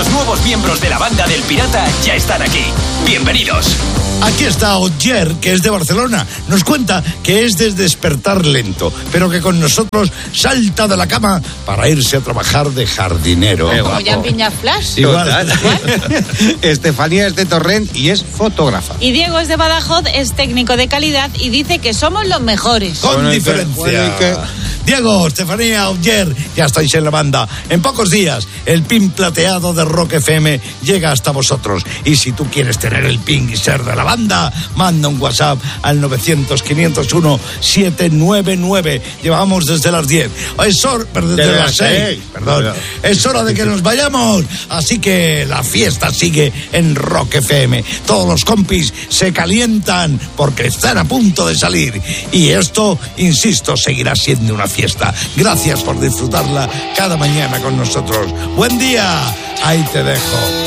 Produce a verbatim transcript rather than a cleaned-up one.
Los nuevos miembros de la banda del Pirata ya están aquí. Bienvenidos. Aquí está Oyer, que es de Barcelona. Nos cuenta que es de despertar lento, pero que con nosotros salta de la cama para irse a trabajar de jardinero. Como ya en Piña Flash. Igual. Estefanía es de Torrent y es fotógrafa. Y Diego es de Badajoz, es técnico de calidad y dice que somos los mejores. Con Bueno, diferencia. bueno, ¿y qué? Diego, Estefanía, Oyer, ya estáis en la banda. En pocos días, el pin plateado de Rock F M llega hasta vosotros. Y si tú quieres tener el pin y ser de la banda, manda un WhatsApp al novecientos, quinientos uno, setecientos noventa y nueve. Llevamos desde las diez. Es hora, desde Desde las las seis. seis. Perdón. Es hora de que nos vayamos. Así que la fiesta sigue en Rock F M. Todos los compis se calientan porque están a punto de salir. Y esto, insisto, seguirá siendo una fiesta. Gracias por disfrutarla cada mañana con nosotros. Buen día. Ahí te dejo.